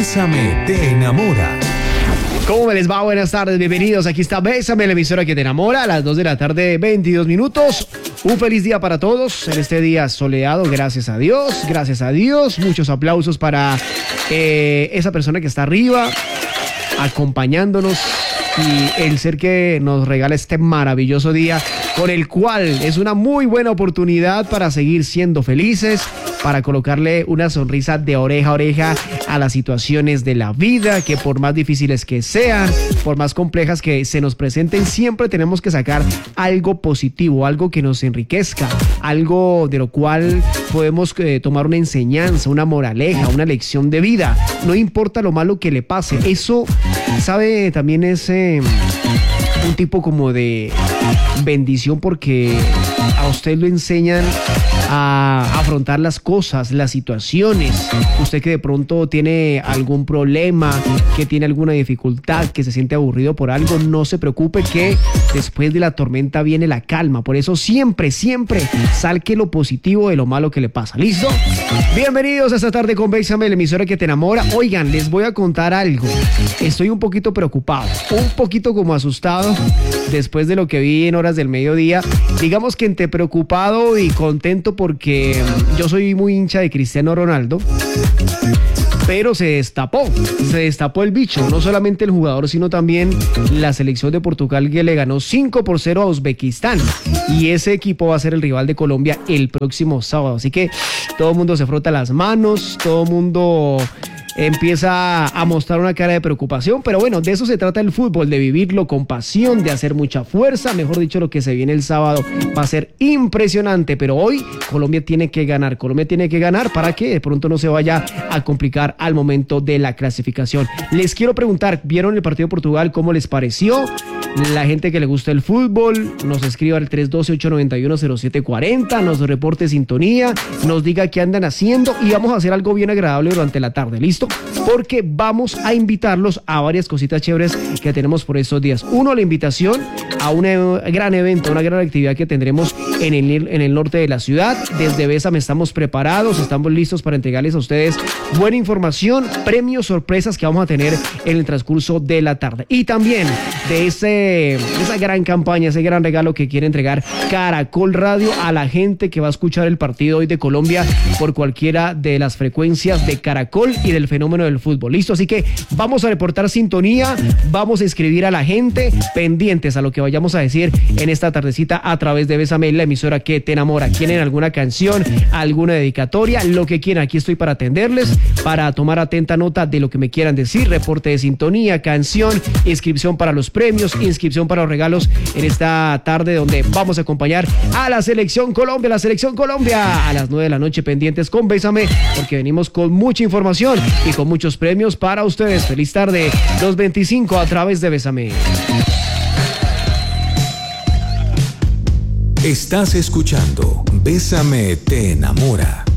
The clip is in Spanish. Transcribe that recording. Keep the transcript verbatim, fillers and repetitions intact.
Bésame te enamora. ¿Cómo me les va? Buenas tardes, bienvenidos. Aquí está Bésame, la emisora que te enamora, a las dos de la tarde, veintidós minutos. Un feliz día para todos en este día soleado, gracias a Dios, gracias a Dios. Muchos aplausos para eh, esa persona que está arriba, acompañándonos, y el ser que nos regala este maravilloso día, con el cual es una muy buena oportunidad para seguir siendo felices, para colocarle una sonrisa de oreja a oreja a las situaciones de la vida, que por más difíciles que sean, por más complejas que se nos presenten, siempre tenemos que sacar algo positivo, algo que nos enriquezca, algo de lo cual podemos eh, tomar una enseñanza, una moraleja, una lección de vida. No importa lo malo que le pase, eso, sabe, también es eh, un tipo como de bendición, porque a usted lo enseñan a afrontar las cosas, las situaciones. Usted que de pronto tiene algún problema, que tiene alguna dificultad, que se siente aburrido por algo, no se preocupe, que después de la tormenta viene la calma. Por eso siempre, siempre saque lo positivo de lo malo que le pasa. ¿Listo? Bienvenidos a esta tarde con Bésame, la emisora que te enamora. Oigan, les voy a contar algo. Estoy un poquito preocupado, un poquito como asustado después de lo que vi en horas del mediodía. Digamos que entre preocupado y contento, porque yo soy muy hincha de Cristiano Ronaldo, pero se destapó, se destapó el bicho, no solamente el jugador, sino también la selección de Portugal, que le ganó cinco por cero a Uzbekistán, y ese equipo va a ser el rival de Colombia el próximo sábado. Así que todo el mundo se frota las manos, todo el mundo empieza a mostrar una cara de preocupación, pero bueno, de eso se trata el fútbol, de vivirlo con pasión, de hacer mucha fuerza. Mejor dicho, lo que se viene el sábado va a ser impresionante, pero hoy Colombia tiene que ganar, Colombia tiene que ganar para que de pronto no se vaya a complicar al momento de la clasificación. Les quiero preguntar, ¿vieron el partido de Portugal? ¿Cómo les pareció? La gente que le gusta el fútbol nos escriba al tres uno dos, ocho nueve uno, cero siete cuatro cero, nos reporte sintonía, nos diga qué andan haciendo, y vamos a hacer algo bien agradable durante la tarde, ¿listo? Porque vamos a invitarlos a varias cositas chéveres que tenemos por estos días. Uno, la invitación a un gran evento, una gran actividad que tendremos en el, en el norte de la ciudad. Desde Bésame estamos preparados, estamos listos para entregarles a ustedes buena información, premios, sorpresas que vamos a tener en el transcurso de la tarde. Y también de ese, esa gran campaña, ese gran regalo que quiere entregar Caracol Radio a la gente que va a escuchar el partido hoy de Colombia por cualquiera de las frecuencias de Caracol y del fenómeno del fútbol. Listo, así que vamos a reportar sintonía, vamos a escribir a la gente, pendientes a lo que vayamos a decir en esta tardecita a través de Bésame, la emisora que te enamora. ¿Quieren alguna canción, alguna dedicatoria, lo que quieran? Aquí estoy para atenderles, para tomar atenta nota de lo que me quieran decir. Reporte de sintonía, canción, inscripción para los premios, inscripción para los regalos en esta tarde donde vamos a acompañar a la selección Colombia, la selección Colombia a las nueve de la noche, pendientes con Bésame, porque venimos con mucha información y con muchos premios para ustedes. Feliz tarde, dos veinticinco a través de Bésame. Estás escuchando Bésame te enamora.